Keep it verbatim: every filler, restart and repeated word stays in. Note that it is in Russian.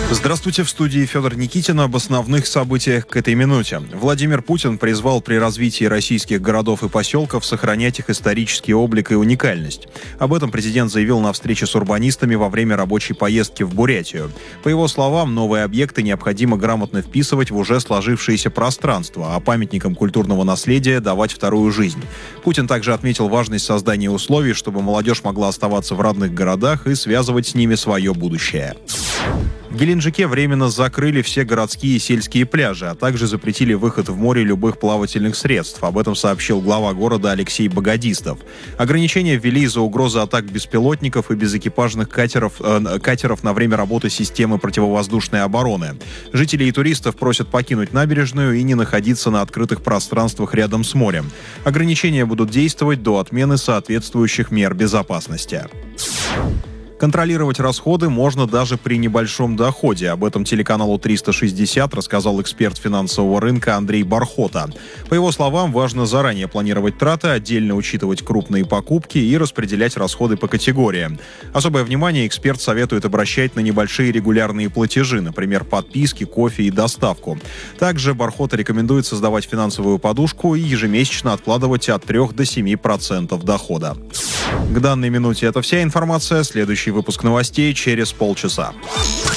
Здравствуйте, в студии Федор Никитин. Об основных событиях к этой минуте. Владимир Путин призвал при развитии российских городов и поселков сохранять их исторический облик и уникальность. Об этом президент заявил на встрече с урбанистами во время рабочей поездки в Бурятию. По его словам, новые объекты необходимо грамотно вписывать в уже сложившееся пространство, а памятникам культурного наследия давать вторую жизнь. Путин также отметил важность создания условий, чтобы молодежь могла оставаться в родных городах и связывать с ними свое будущее. В Геленджике временно закрыли все городские и сельские пляжи, а также запретили выход в море любых плавательных средств. Об этом сообщил глава города Алексей Богодистов. Ограничения ввели из-за угрозы атак беспилотников и безэкипажных катеров, э, катеров на время работы системы противовоздушной обороны. Жителей и туристов просят покинуть набережную и не находиться на открытых пространствах рядом с морем. Ограничения будут действовать до отмены соответствующих мер безопасности. Контролировать расходы можно даже при небольшом доходе. Об этом телеканалу триста шестьдесят рассказал эксперт финансового рынка Андрей Бархота. По его словам, важно заранее планировать траты, отдельно учитывать крупные покупки и распределять расходы по категориям. Особое внимание эксперт советует обращать на небольшие регулярные платежи, например, подписки, кофе и доставку. Также Бархота рекомендует создавать финансовую подушку и ежемесячно откладывать от трёх до семи процентов дохода. К данной минуте это вся информация. Следующий выпуск новостей через полчаса.